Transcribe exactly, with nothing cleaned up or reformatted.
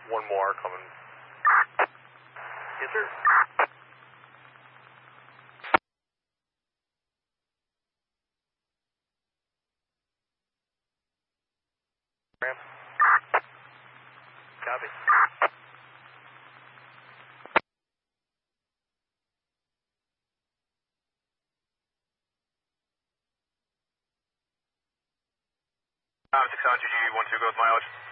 One more coming. Yes, sir. Ramp. Copy. Um, six hundred G, one two growth mileage.